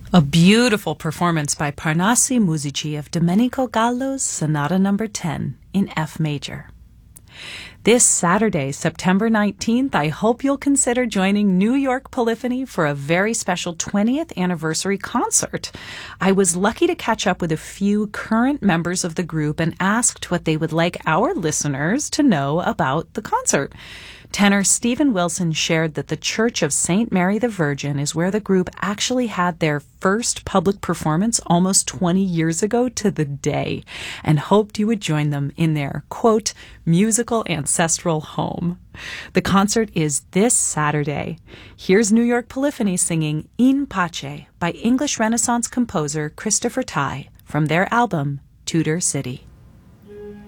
A beautiful performance by Parnassi Musici of Domenico Gallo's Sonata No. 10 in F major. This Saturday, September 19th, I hope you'll consider joining New York Polyphony for a very special 20th anniversary concert. I was lucky to catch up with a few current members of the group and asked what they would like our listeners to know about the concert. Tenor Stephen Wilson shared that the Church of St. Mary the Virgin is where the group actually had their first public performance almost 20 years ago to the day, and hoped you would join them in their, quote, musical ancestral home. The concert is this Saturday. Here's New York Polyphony singing In Pace by English Renaissance composer Christopher Tye from their album Tudor City.